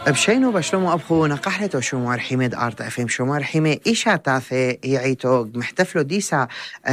بشينو بشلومو أبخو نقحلتو شومار حميد آرت أفهم شومار حمي إيشا تاثي يعيتو محتفلو ديسا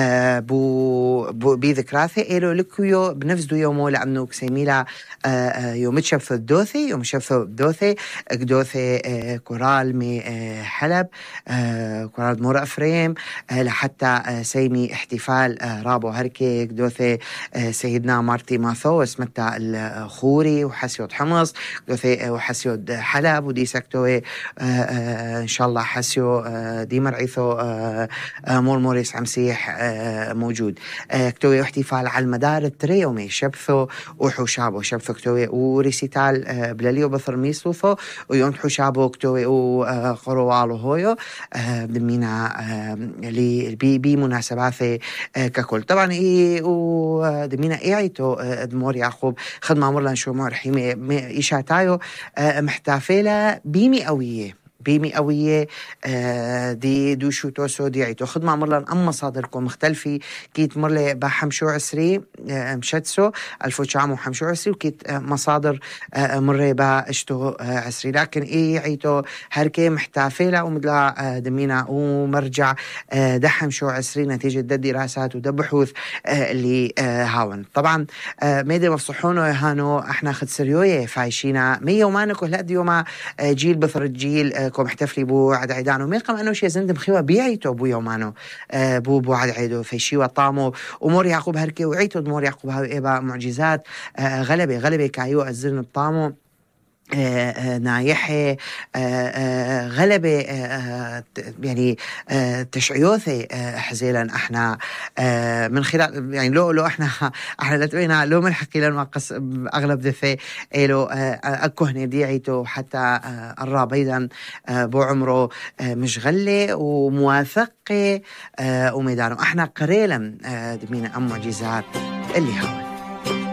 بو بذكراثي إيلو لكيو بنفس دو يومو لأنو كسيميلا يوم تشبثو الدوثي يوم شبثو الدوثي قدوثي كورال مي حلب كورال مور أفريم لحتى سيمي احتفال رابو هركي قدوثي سيدنا مارتي ماثو اسمتا الخوري وحسيود حمص قدوثي وحسيود حلب ودي سكتوي إن شاء الله حسيو دي مرعيثو مور موريس عمسيح موجود كتوي احتفال على المدار التريومي شبثو وحشابو شبثو كتوي وريسيتال بلاليو بثر ميسوثو ويوم حشابو كتوي وقروالو هويو دمينا لي بمناسبات ككل طبعا ودمينا ايعيتو دمور يعقوب خدمة مرلا شو مرحيمة إيشاتايو محتفلة بمئوية دي دوشو توسو ديعيتو خدمة مرلا أما صادركم مختلفي كيت مرلي بحمشو عسري مشتسو 1950 عسري وكيت مصادر مرلي باشتو عسري لكن عيتو هركي محتفلة ومدلا دمينا ومرجع دحمشو عسري نتيجة دا دراسات ودا بحوث اللي هاون طبعا ميدي مفصحونو هانو احنا خد سريوية فايشينا مية ومانكو هلا ديوما جيل بثر الجيل كو محتفلي بو عد عيدانو ميقام انو شي زندم خيوة بيعيتو بو يومانو بو عد عيدو فيشيوة طامو ومور يعقوب هركي وعيتو دمور يعقوب هاو إيبا معجزات غلبة كايو الزرن الطامو نايحة غلبة يعني تشعيوثي حزيلا احنا من خلال يعني لو احنا لتوينا لو من حكي لنا قص اغلب ذفي لو اكهن ديعيتو حتى الراب ايضا بو عمره مش غلة ومواثقة وميدانه احنا قريلا دمينا ام معجزات اللي هاو